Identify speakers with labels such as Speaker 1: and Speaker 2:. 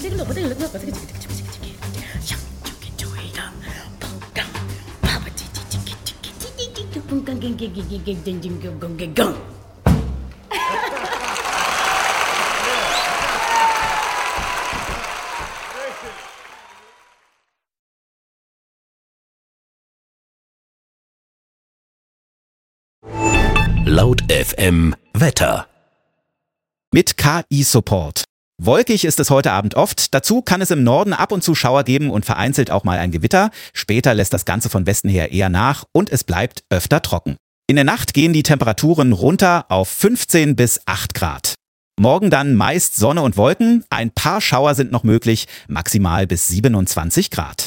Speaker 1: Laut FM Wetter. Mit KI-Support. Wolkig ist es heute Abend oft. Dazu kann es im Norden ab und zu Schauer geben und vereinzelt auch mal ein Gewitter. Später lässt das Ganze von Westen her eher nach und es bleibt öfter trocken. In der Nacht gehen die Temperaturen runter auf 15 bis 8 Grad. Morgen dann meist Sonne und Wolken. Ein paar Schauer sind noch möglich, maximal bis 27 Grad.